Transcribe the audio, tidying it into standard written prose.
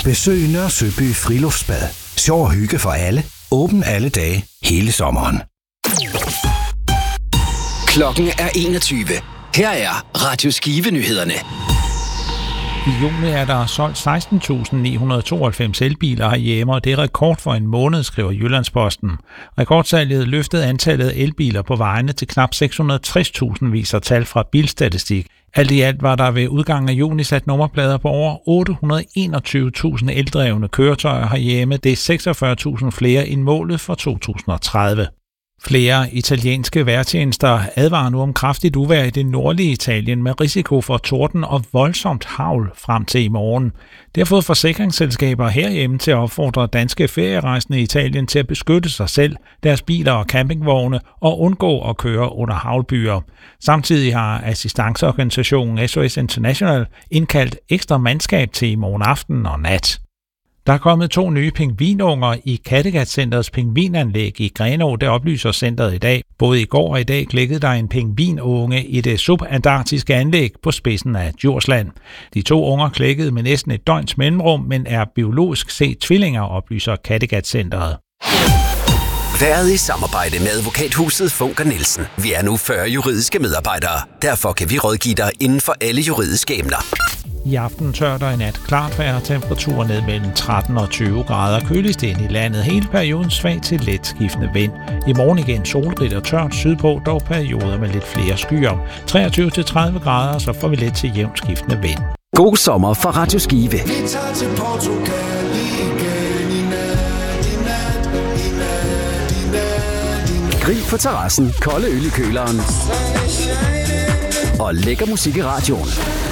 Besøg Nørre Søby Friluftsbad. Sjov og hygge for alle. Åben alle dage, hele sommeren. Klokken er 21. Her er Radio Skive-nyhederne. I juni er der solgt 16.992 elbiler herhjemme, og det er rekord for en måned, skriver Jyllandsposten. Rekordsalget løftede antallet af elbiler på vejene til knap 660.000, viser tal fra Bilstatistik. Alt i alt var der ved udgangen af juni sat nummerplader på over 821.000 eldrevne køretøjer herhjemme. Det er 46.000 flere end målet for 2030. Flere italienske vejrtjenester advarer nu om kraftigt uvejr i det nordlige Italien med risiko for torden og voldsomt hagl frem til i morgen. Det har fået forsikringsselskaber herhjemme til at opfordre danske ferierejsende i Italien til at beskytte sig selv, deres biler og campingvogne og undgå at køre under haglbyer. Samtidig har assistanceorganisationen SOS International indkaldt ekstra mandskab til i morgen aften og nat. Der er kommet 2 nye pingvinunger i Kattegat-centrets pingvinanlæg i Grenaa, det oplyser centret i dag. Både i går og i dag klikkede der en pingvinunge i det subantarktiske anlæg på spidsen af Djursland. De 2 unger klikkede med næsten et døgns mellemrum, men er biologisk set tvillinger, oplyser Kattegat-centret. Været i samarbejde med advokathuset Funker Nielsen. Vi er nu 40 juridiske medarbejdere. Derfor kan vi rådgive dig inden for alle juridiske emner. I aften tørt og i nat klart vejr, temperaturer ned mellem 13 og 20 grader, køligst ind i landet. Hele perioden svag til let skiftende vind. I morgen igen solrigt og tørt sydpå, dog perioder med lidt flere skyer. 23-30 grader, så får vi let til jævnt skiftende vind. God sommer fra Radio Skive. Grill på terrassen, kolde øl i køleren og lækker musik i radioen.